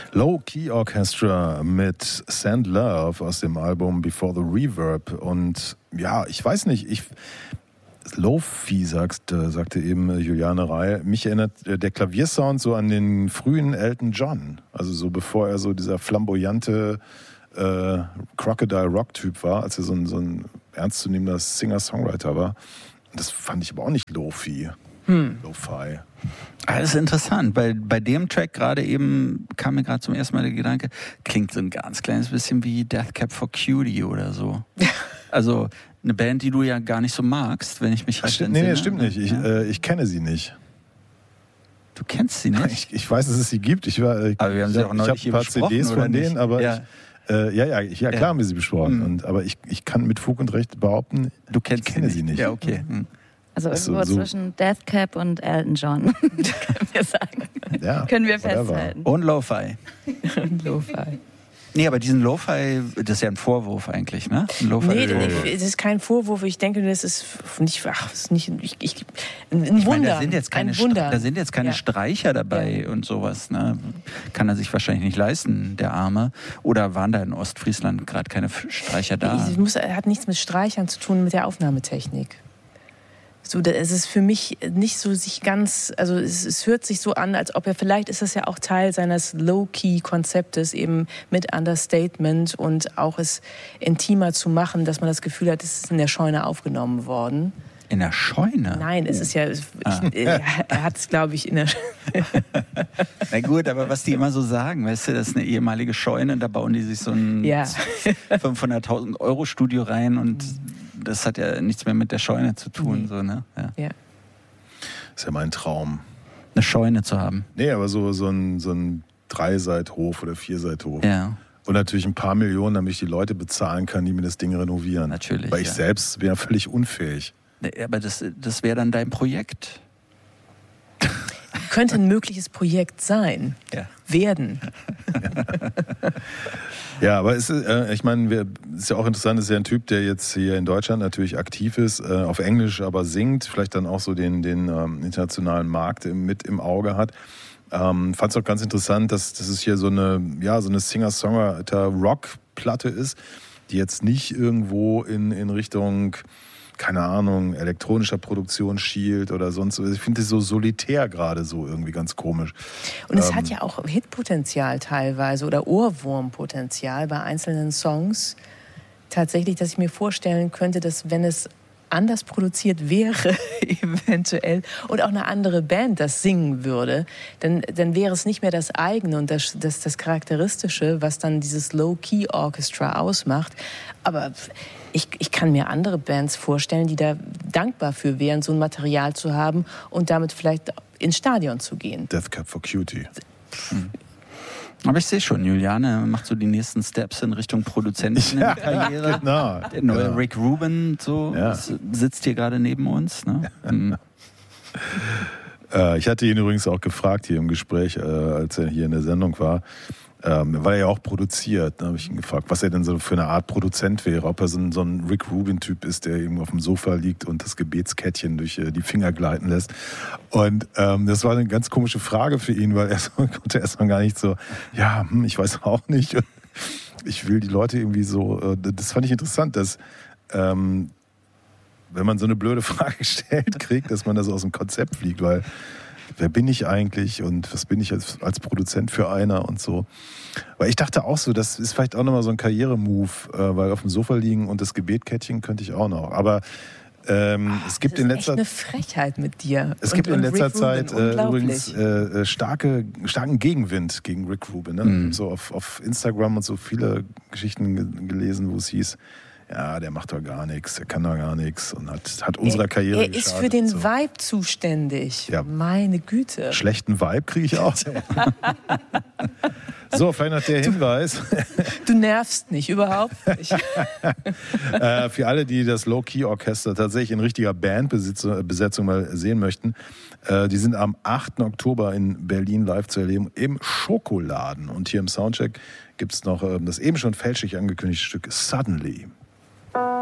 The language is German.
Low Key Orchestra mit Send Love aus dem Album Before the Reverb. Und ja, ich weiß nicht, Lo-Fi sagte eben Juliane Reil. Mich erinnert der Klaviersound so an den frühen Elton John. Also so bevor er so dieser flamboyante Crocodile Rock-Typ war, als er so ein ernstzunehmender Singer-Songwriter war. Das fand ich aber auch nicht Lo-Fi. Lo-Fi. Das ist interessant. Bei dem Track gerade eben kam mir gerade zum ersten Mal der Gedanke, klingt so ein ganz kleines bisschen wie Death Cab for Cutie oder so. Also eine Band, die du ja gar nicht so magst, wenn ich mich recht entsinne. Nee, stimmt nicht. Ich kenne sie nicht. Du kennst sie nicht? Ich weiß, dass es sie gibt. Aber wir haben sie auch neulich hier besprochen, ein paar CDs von denen, aber ja. Klar haben wir sie besprochen. Aber ich kann mit Fug und Recht behaupten, du kenne sie nicht. Ja, okay. Also irgendwo zwischen Death Cab und Elton John, können wir sagen. Ja, können wir festhalten. Und Lo-Fi. Und Lo-Fi. Nee, aber diesen Lo-Fi, das ist ja ein Vorwurf eigentlich, ne? Nee, es ist kein Vorwurf. Ich denke, das ist nicht, ein Wunder. Da sind jetzt keine Streicher dabei und sowas, ne? Kann er sich wahrscheinlich nicht leisten, der Arme. Oder waren da in Ostfriesland gerade keine Streicher da? Hat nichts mit Streichern zu tun, mit der Aufnahmetechnik. So, es ist für mich nicht so sich ganz, also es hört sich so an, als ob vielleicht ist das ja auch Teil seines Low-Key-Konzeptes, eben mit Understatement und auch es intimer zu machen, dass man das Gefühl hat, es ist in der Scheune aufgenommen worden. In der Scheune? Nein, es ist ja, er hat es, glaube ich, in der Na gut, aber was die immer so sagen, weißt du, das ist eine ehemalige Scheune, da bauen die sich so ein 500.000 Euro Studio rein und das hat ja nichts mehr mit der Scheune zu tun. So, ne? Ja. Ist ja mein Traum. Eine Scheune zu haben. Nee, aber so ein Dreiseithof oder Vierseithof. Ja. Und natürlich ein paar Millionen, damit ich die Leute bezahlen kann, die mir das Ding renovieren. Natürlich. Weil ich selbst wäre völlig unfähig. Aber das wäre dann dein Projekt. Könnte ein mögliches Projekt sein. Ja. Werden. Ja, aber ich meine, ist ja auch interessant, ist ja ein Typ, der jetzt hier in Deutschland natürlich aktiv ist, auf Englisch aber singt, vielleicht dann auch so den internationalen Markt mit im Auge hat. Fand es auch ganz interessant, dass es hier so eine Singer-Songwriter-Rock-Platte ist, die jetzt nicht irgendwo in Richtung, keine Ahnung, elektronischer Produktion schielt oder sonst. Ich finde es so solitär gerade so irgendwie ganz komisch. Und es hat ja auch Hitpotenzial teilweise oder Ohrwurmpotenzial bei einzelnen Songs. Tatsächlich, dass ich mir vorstellen könnte, dass wenn es anders produziert wäre, eventuell, und auch eine andere Band das singen würde, dann wäre es nicht mehr das eigene und das Charakteristische, was dann dieses Low-Key-Orchestra ausmacht. Aber ich kann mir andere Bands vorstellen, die da dankbar für wären, so ein Material zu haben und damit vielleicht ins Stadion zu gehen. Death Cab for Cutie. Aber ich sehe schon, Juliane macht so die nächsten Steps in Richtung Produzentin in der Karriere. Genau. Der neue Rick Rubin sitzt hier gerade neben uns. Ne? Ich hatte ihn übrigens auch gefragt hier im Gespräch, als er hier in der Sendung war, weil er ja auch produziert. Da habe ich ihn gefragt, was er denn so für eine Art Produzent wäre. Ob er so ein Rick Rubin-Typ ist, der irgendwo auf dem Sofa liegt und das Gebetskettchen durch die Finger gleiten lässt. Und das war eine ganz komische Frage für ihn, weil er konnte erstmal gar nicht so, ich weiß auch nicht. Ich will die Leute irgendwie so, das fand ich interessant, dass wenn man so eine blöde Frage stellt, kriegt, dass man das aus dem Konzept fliegt, weil wer bin ich eigentlich und was bin ich als Produzent für einer und so. Weil ich dachte auch so, das ist vielleicht auch nochmal so ein Karrieremove, weil auf dem Sofa liegen und das Gebetkettchen könnte ich auch noch. Aber es gibt in letzter Zeit eine Frechheit mit dir. Es gibt in letzter Zeit übrigens starken Gegenwind gegen Rick Rubin. Ne? Ich habe so auf Instagram und so viele Geschichten gelesen, wo es hieß, ja, der macht doch gar nichts, der kann doch gar nichts und hat unserer Karriere geschadet. Er ist für den Vibe zuständig. Ja. Meine Güte. Schlechten Vibe kriege ich auch. So, vielleicht noch der Hinweis. Du nervst nicht, überhaupt nicht. Für alle, die das Low-Key-Orchester tatsächlich in richtiger Bandbesetzung mal sehen möchten, die sind am 8. Oktober in Berlin live zu erleben im Schokoladen. Und hier im Soundcheck gibt es noch das eben schon fälschlich angekündigte Stück Suddenly.